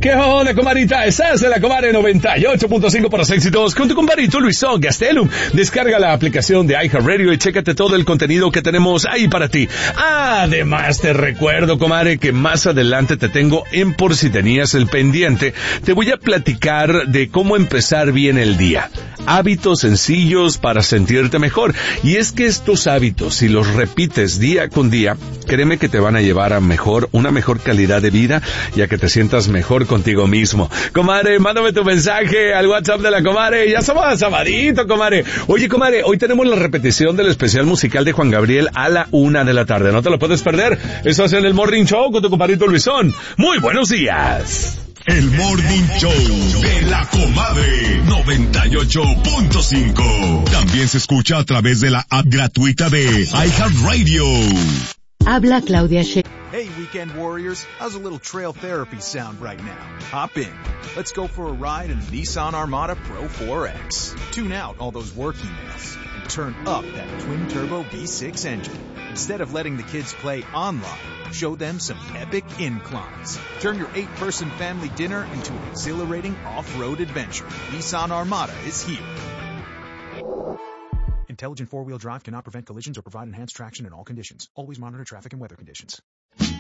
¿Qué onda, comadita? Estás en la Comare 98.5 para los éxitos con tu compadrito Luisón Gastelum. Descarga la aplicación de iHeartRadio y chécate todo el contenido que tenemos ahí para ti. Además, te recuerdo, comadre, que más adelante te tengo en Por si tenías el pendiente. Te voy a platicar de cómo empezar bien el día. Hábitos sencillos para sentirte mejor. Y es que estos hábitos, si los repites día con día, créeme que te van a llevar a una mejor calidad de vida y a que te sientas mejor contigo mismo. Comadre, mándame tu mensaje al WhatsApp de la comadre. Ya somos a sabadito, comadre. Oye, comadre, hoy tenemos la repetición del especial musical de Juan Gabriel a la 1 de la tarde. No te lo puedes perder. Eso es en el Morning Show con tu compadrito Luisón. Muy buenos días. El Morning Show de la Comadre 98.5. También se escucha a través de la app gratuita de iHeartRadio. Habla Claudia She. Hey, weekend warriors, how's a little trail therapy sound right now? Hop in. Let's go for a ride in the Nissan Armada Pro 4X. Tune out all those work emails and turn up that twin-turbo V6 engine. Instead of letting the kids play online, show them some epic inclines. Turn your 8-person family dinner into an exhilarating off-road adventure. Nissan Armada is here. Intelligent four-wheel drive cannot prevent collisions or provide enhanced traction in all conditions. Always monitor traffic and weather conditions.